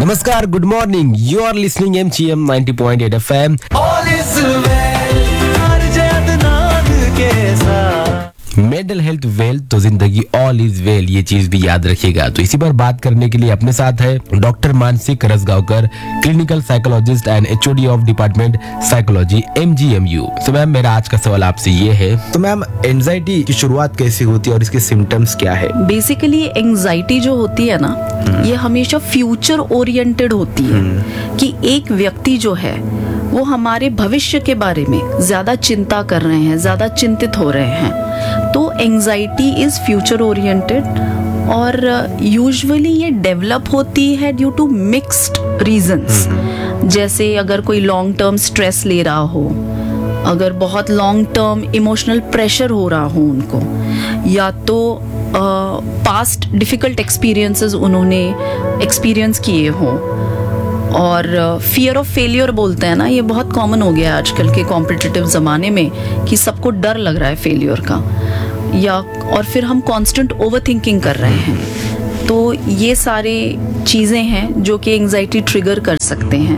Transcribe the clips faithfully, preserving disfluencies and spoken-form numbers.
नमस्कार, good morning. You are listening M G M ninety point eight F M. Mental health wealth तो जिंदगी all is well, ये चीज भी याद रखिएगा। तो इसी पर बात करने के लिए अपने साथ है डॉक्टर मानसिक रसगांवकर, clinical psychologist and HOD of department psychology M G M you. तो मैम, मेरा आज का सवाल आपसे ये है, तो मैम एंजाइटी की शुरुआत कैसे होती है और इसके सिम्टम्स क्या है? बेसिकली एंजाइटी जो होती है ना, ये हमेशा फ्यूचर ओरिएंटेड होती है कि एक व्यक्ति जो है वो हमारे भविष्य के बारे में ज्यादा चिंता कर रहे हैं, ज्यादा चिंतित हो रहे हैं। तो एंजाइटी इज फ्यूचर ओरिएंटेड और यूजुअली ये डेवलप होती है ड्यू टू मिक्स्ड रीजंस। जैसे अगर कोई लॉन्ग टर्म स्ट्रेस ले रहा हो, अगर बहुत लॉन्ग टर्म इमोशनल प्रेशर हो रहा हो उनको, या तो पास्ट डिफिकल्ट एक्सपीरियंसेस उन्होंने एक्सपीरियंस किए हों, और फियर ऑफ फेलियर बोलते हैं ना, ये बहुत कॉमन हो गया है आजकल के कॉम्पिटिटिव ज़माने में कि सबको डर लग रहा है फेलियर का, या और फिर हम कांस्टेंट ओवरथिंकिंग कर रहे हैं। तो ये सारे चीज़ें हैं जो कि एंजाइटी ट्रिगर कर सकते हैं।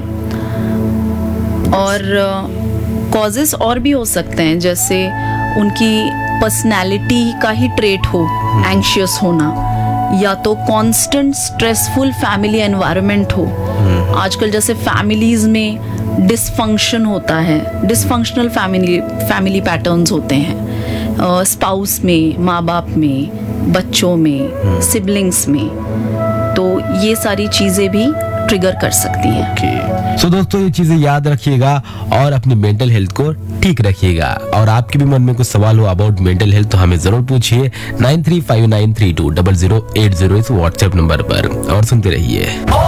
और कॉजेस uh, और भी हो सकते हैं, जैसे उनकी पर्सनैलिटी का ही ट्रेट हो, एंग्शियस होना, या तो कांस्टेंट स्ट्रेसफुल फैमिली एनवायरनमेंट हो। आजकल जैसे फैमिलीज में डिसफंक्शन होता है, डिसफंक्शनल फैमिली फैमिली पैटर्न्स होते हैं, स्पाउस uh, में, माँ बाप में, बच्चों में, सिबलिंग्स में। तो ये सारी चीज़ें भी ट्रिगर कर सकती हैं। okay. so, दोस्तों ये चीजें याद रखिएगा और अपनी मेंटल हेल्थ को ठीक रखिएगा। और आपके भी मन में कुछ सवाल हो अबाउट मेंटल हेल्थ तो हमें जरूर पूछिए nine three five nine three to double zero eight zero इस व्हाट्सएप नंबर पर, और सुनते रहिए।